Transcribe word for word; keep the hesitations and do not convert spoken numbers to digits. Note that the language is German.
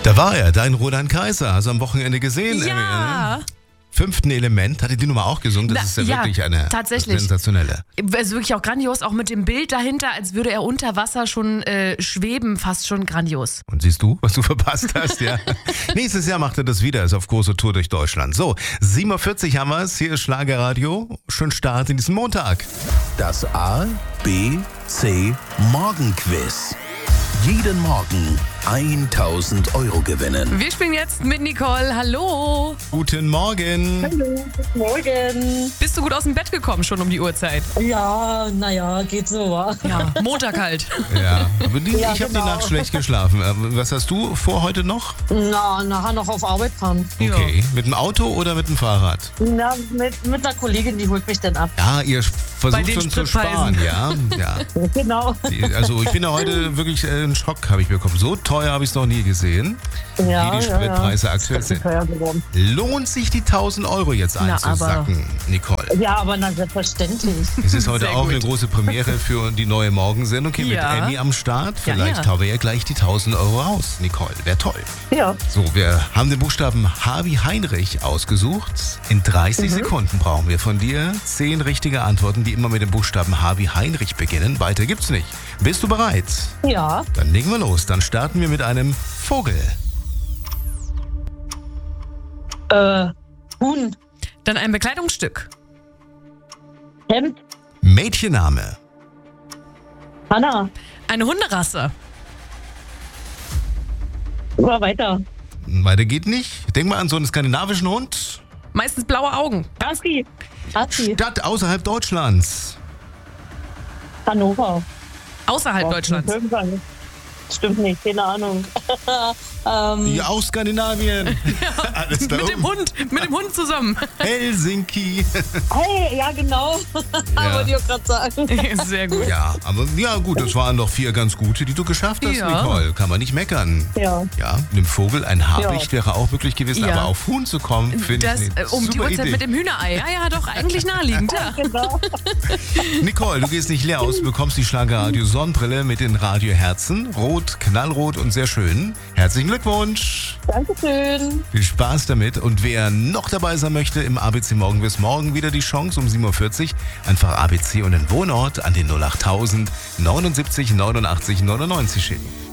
Da war er, dein Roland Kaiser. Hast du am Wochenende gesehen? Ja. Äh, Fünften Element. Hatte die Nummer auch gesungen? Das Na, ist ja, ja, wirklich eine tatsächlich. sensationelle. Es ist wirklich auch grandios, auch mit dem Bild dahinter, als würde er unter Wasser schon äh, schweben, fast schon grandios. Und siehst du, was du verpasst hast? Ja. Nächstes Jahr macht er das wieder, ist auf große Tour durch Deutschland. So, sieben Uhr vierzig haben wir es. Hier ist Schlagerradio. Schönen Start in diesen Montag. Das A, B, C Morgenquiz. Jeden Morgen tausend Euro gewinnen. Wir spielen jetzt mit Nicole. Hallo. Guten Morgen. Hallo, guten Morgen. Bist du gut aus dem Bett gekommen schon um die Uhrzeit? Ja, naja, geht so, wa? Ja, Montag halt. Ja, aber die, Ja, ich habe genau. die Nacht schlecht geschlafen. Aber was hast du vor heute noch? Na, nachher noch auf Arbeit fahren. Okay, mit dem Auto oder mit dem Fahrrad? Na, mit, mit einer Kollegin, die holt mich dann ab. Ja, ihr Bei versucht den schon zu sparen, Spritpreisen. ja. ja. Genau. Die- Also ich bin ja heute wirklich äh, einen Schock habe ich bekommen. So teuer habe ich es noch nie gesehen, Ja, wie die ja, Spritpreise ja. aktuell Ist sind. teuer geworden. Lohnt sich die tausend Euro jetzt Na, einzusacken, Nicole? Ja, aber na, selbstverständlich. Es ist heute Sehr auch gut. eine große Premiere für die neue Morgensendung. Okay, Ja. mit Annie am Start. Ja, Vielleicht ja. hauen wir ja gleich die tausend Euro raus, Nicole. Wäre toll. Ja. So, wir haben den Buchstaben H wie Heinrich ausgesucht. In dreißig Sekunden brauchen wir von dir zehn richtige Antworten, die immer mit dem Buchstaben H wie Heinrich beginnen. Weiter gibt's nicht. Bist du bereit? Ja. Dann legen wir los. Dann starten wir mit einem Vogel. Äh, Huhn, Dann ein Bekleidungsstück. Hemd, Mädchenname. Hanna. Eine Hunderasse. Mal weiter. Weiter geht nicht. Denk mal an so einen skandinavischen Hund. Meistens blaue Augen. Husky. Husky. Stadt außerhalb Deutschlands. Hannover. Außerhalb Boah, Deutschlands. irgendwann. Stimmt nicht, keine Ahnung. ähm, Ja, aus Skandinavien. Alles da Mit dem oben. Hund, mit dem Hund zusammen. Helsinki. Hey, ja genau. Ja. Wollte ich auch gerade sagen. Sehr gut. Ja, aber ja gut, das waren doch vier ganz gute, die du geschafft hast, Ja. Nicole. Kann man nicht meckern. Ja. Ja, mit dem Vogel ein Habicht Ja. wäre auch möglich gewesen, Ja. aber auf Huhn zu kommen, finde ich Das, eine äh, um die super Uhrzeit Idee. mit dem Hühnerei. Ja, ja, doch, eigentlich naheliegend. Ja. Genau. Nicole, du gehst nicht leer aus, du bekommst die Schlagerradio Sonnenbrille mit den Radioherzen. Rot, knallrot und sehr schön. Herzlichen Glückwunsch. Dankeschön. Viel Spaß damit. Und wer noch dabei sein möchte im A B C Morgen bis morgen wieder die Chance um sieben Uhr vierzig. Einfach A B C und den Wohnort an den null acht tausend neunundsiebzig neunundachtzig neunundneunzig schicken.